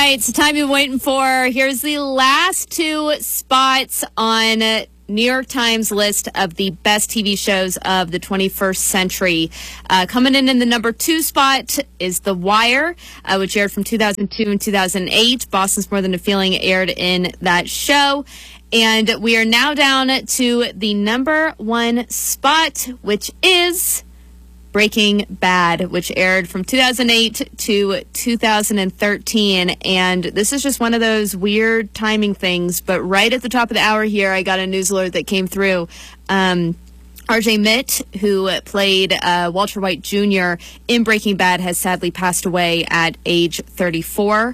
right, it's the time you've been waiting for. Here's the last two spots on New York Times list of the best TV shows of the 21st century. Coming in the number 2 spot is The Wire, which aired from 2002 and 2008. Boston's More Than a Feeling aired in that show. And we are now down to the number 1 spot, which is Breaking Bad, which aired from 2008 to 2013. And this is just one of those weird timing things. But right at the top of the hour here, I got a news alert that came through. RJ Mitt, who played Walter White Jr. in Breaking Bad, has sadly passed away at age 34.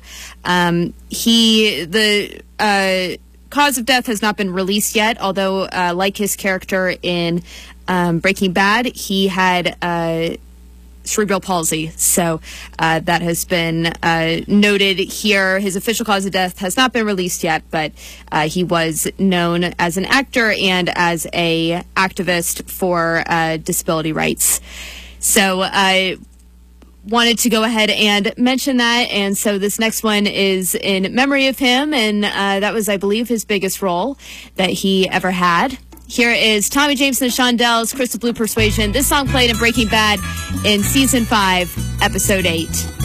The cause of death has not been released yet, although like his character in Breaking Bad, he had cerebral palsy. So that has been noted here. His official cause of death has not been released yet, but he was known as an actor and as a activist for disability rights. So I wanted to go ahead and mention that. And so this next one is in memory of him. And that was, I believe, his biggest role that he ever had. Here is Tommy James and the Shondells, Crystal Blue Persuasion. This song played in Breaking Bad in Season 5, Episode 8.